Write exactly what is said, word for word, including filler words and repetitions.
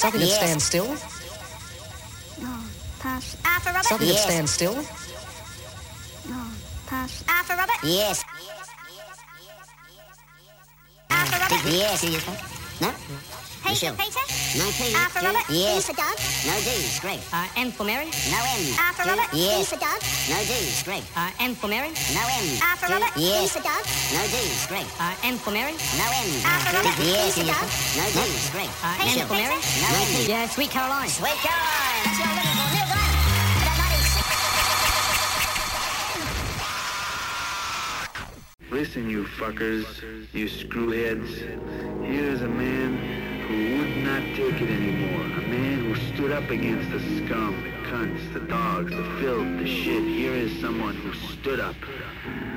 Something Yes. that stands still. No, pass. R for Robert. Something Yes. that stands still. No, pass. R for Robert. Yes. R for Robert. Yes. No? P Michelle. for Peter. No P. R for Robert. D Yes. for Doug. No D. Greg. Uh, M for Mary. No M. R for Robert. D Yes. for Doug. No D. Greg. Uh, M for Mary. No M. R for Robert. D Yes. for Doug. No D. Greg. Uh, M for Mary. No M. R for Robert. Yes. D for Doug. No D. Greg. Uh, M Peter. for Mary. No M. Yeah, Sweet Caroline. Sweet Caroline. That's what I'm looking for. Neil Glenn. Listen, you fuckers, you screwheads. Here's a man who would not take it anymore. A man who stood up against the scum, the cunts, the dogs, the filth, the shit. Here is someone who stood up.